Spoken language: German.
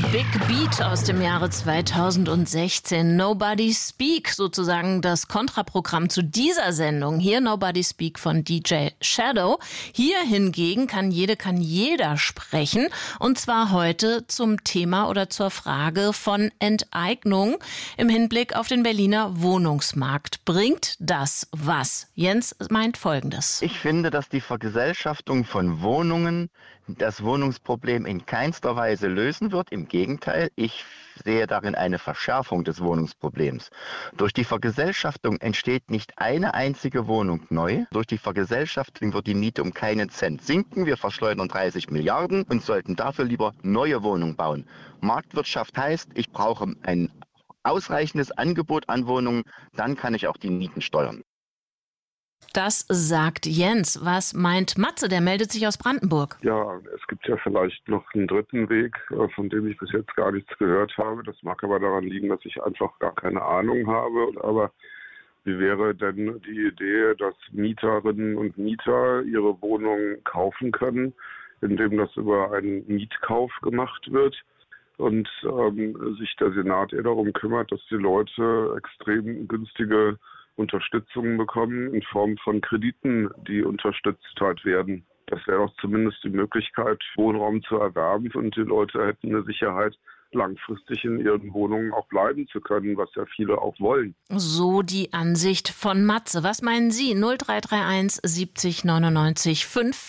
Big Beat aus dem Jahre 2016. Nobody Speak, sozusagen das Kontraprogramm zu dieser Sendung. Hier Nobody Speak von DJ Shadow. Hier hingegen kann jeder sprechen. Und zwar heute zum Thema oder zur Frage von Enteignung im Hinblick auf den Berliner Wohnungsmarkt. Bringt das was? Jens meint Folgendes. Ich finde, dass die Vergesellschaftung von Wohnungen das Wohnungsproblem in keinster Weise lösen wird. Im Gegenteil, ich sehe darin eine Verschärfung des Wohnungsproblems. Durch die Vergesellschaftung entsteht nicht eine einzige Wohnung neu. Durch die Vergesellschaftung wird die Miete um keinen Cent sinken. Wir verschleudern 30 Milliarden und sollten dafür lieber neue Wohnungen bauen. Marktwirtschaft heißt, ich brauche ein ausreichendes Angebot an Wohnungen, dann kann ich auch die Mieten steuern. Das sagt Jens. Was meint Matze? Der meldet sich aus Brandenburg. Ja, es gibt ja vielleicht noch einen dritten Weg, von dem ich bis jetzt gar nichts gehört habe. Das mag aber daran liegen, dass ich einfach gar keine Ahnung habe. Aber wie wäre denn die Idee, dass Mieterinnen und Mieter ihre Wohnung kaufen können, indem das über einen Mietkauf gemacht wird? Und sich der Senat eher darum kümmert, dass die Leute extrem günstige Unterstützung bekommen in Form von Krediten, die unterstützt halt werden. Das wäre doch zumindest die Möglichkeit, Wohnraum zu erwerben und die Leute hätten eine Sicherheit, langfristig in ihren Wohnungen auch bleiben zu können, was ja viele auch wollen. So die Ansicht von Matze. Was meinen Sie? 0331 70 99 5.